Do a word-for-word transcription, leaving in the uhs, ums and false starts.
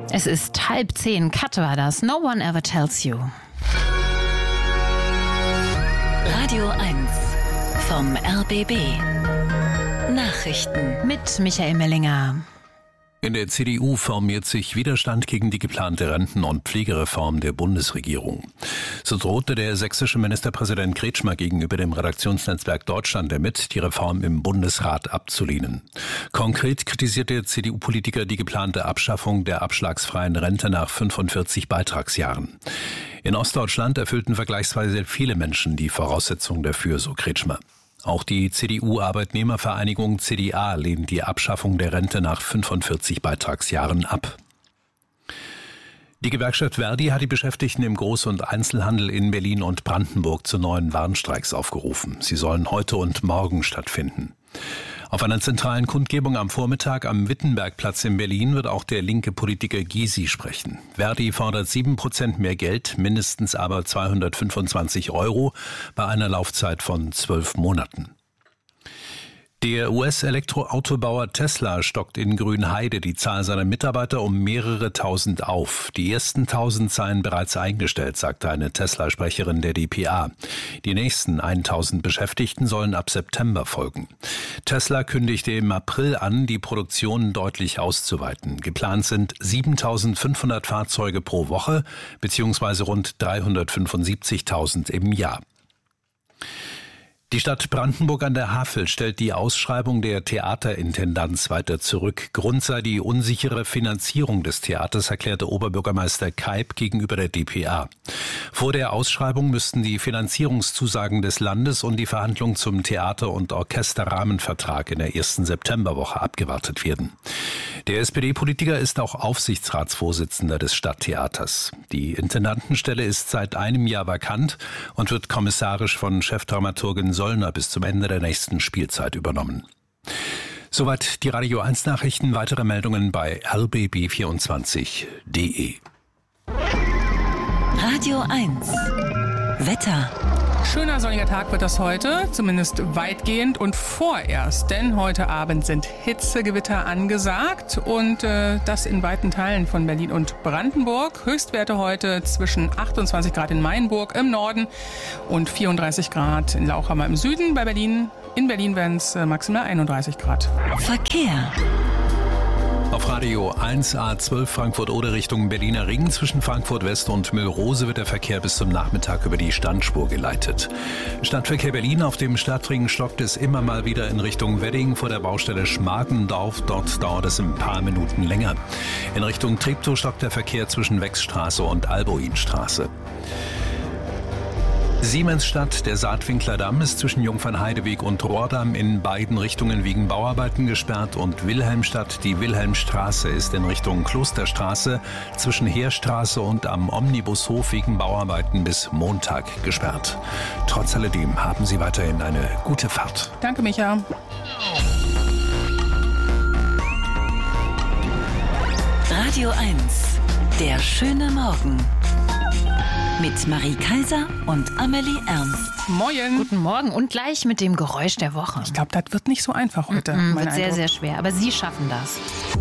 Es ist halb zehn. Cut war das. No one ever tells you. Radio eins vom R B B. Nachrichten mit Michael Mellinger. In der C D U formiert sich Widerstand gegen die geplante Renten- und Pflegereform der Bundesregierung. So drohte der sächsische Ministerpräsident Kretschmer gegenüber dem Redaktionsnetzwerk Deutschland damit, die Reform im Bundesrat abzulehnen. Konkret kritisiert der C D U-Politiker die geplante Abschaffung der abschlagsfreien Rente nach fünfundvierzig Beitragsjahren. In Ostdeutschland erfüllten vergleichsweise viele Menschen die Voraussetzungen dafür, so Kretschmer. Auch die C D U-Arbeitnehmervereinigung C D A lehnt die Abschaffung der Rente nach fünfundvierzig Beitragsjahren ab. Die Gewerkschaft Verdi hat die Beschäftigten im Groß- und Einzelhandel in Berlin und Brandenburg zu neuen Warnstreiks aufgerufen. Sie sollen heute und morgen stattfinden. Auf einer zentralen Kundgebung am Vormittag am Wittenbergplatz in Berlin wird auch der linke Politiker Gysi sprechen. Verdi fordert sieben Prozent mehr Geld, mindestens aber zweihundertfünfundzwanzig Euro bei einer Laufzeit von zwölf Monaten. Der U S-Elektroautobauer Tesla stockt in Grünheide die Zahl seiner Mitarbeiter um mehrere tausend auf. Die ersten tausend seien bereits eingestellt, sagte eine Tesla-Sprecherin der D P A. Die nächsten tausend Beschäftigten sollen ab September folgen. Tesla kündigte im April an, die Produktion deutlich auszuweiten. Geplant sind siebentausendfünfhundert Fahrzeuge pro Woche bzw. rund dreihundertfünfundsiebzigtausend im Jahr. Die Stadt Brandenburg an der Havel stellt die Ausschreibung der Theaterintendanz weiter zurück. Grund sei die unsichere Finanzierung des Theaters, erklärte Oberbürgermeister Keib gegenüber der D P A. Vor der Ausschreibung müssten die Finanzierungszusagen des Landes und die Verhandlungen zum Theater- und Orchesterrahmenvertrag in der ersten Septemberwoche abgewartet werden. Der S P D-Politiker ist auch Aufsichtsratsvorsitzender des Stadttheaters. Die Intendantenstelle ist seit einem Jahr vakant und wird kommissarisch von Chefdramaturgin Sollner bis zum Ende der nächsten Spielzeit übernommen. Soweit die Radio eins Nachrichten. Weitere Meldungen bei r b b vierundzwanzig punkt d e. Radio eins Wetter. Schöner sonniger Tag wird das heute, zumindest weitgehend und vorerst, denn heute Abend sind Hitzegewitter angesagt und äh, das in weiten Teilen von Berlin und Brandenburg. Höchstwerte heute zwischen achtundzwanzig Grad in Mainburg im Norden und vierunddreißig Grad in Lauchhammer im Süden. Bei Berlin, in Berlin werden es äh, maximal einunddreißig Grad. Verkehr. Auf Radio eins A zwölf Frankfurt-Oder Richtung Berliner Ring zwischen Frankfurt West und Müllrose wird der Verkehr bis zum Nachmittag über die Standspur geleitet. Stadtverkehr Berlin auf dem Stadtring stockt es immer mal wieder in Richtung Wedding vor der Baustelle Schmargendorf. Dort dauert es ein paar Minuten länger. In Richtung Treptow stockt der Verkehr zwischen Wechsstraße und Alboinstraße. Siemensstadt, der Saatwinkler Damm ist zwischen Jungfernheideweg und Rohrdamm in beiden Richtungen wegen Bauarbeiten gesperrt und Wilhelmstadt, die Wilhelmstraße ist in Richtung Klosterstraße zwischen Heerstraße und am Omnibushof wegen Bauarbeiten bis Montag gesperrt. Trotz alledem haben Sie weiterhin eine gute Fahrt. Danke, Micha. Radio eins, der schöne Morgen. Mit Marie Kaiser und Amelie Ernst. Moin. Guten Morgen und gleich mit dem Geräusch der Woche. Ich glaube, das wird nicht so einfach heute. Mm-mm, mein wird sehr, Eindruck. sehr schwer, aber Sie schaffen das.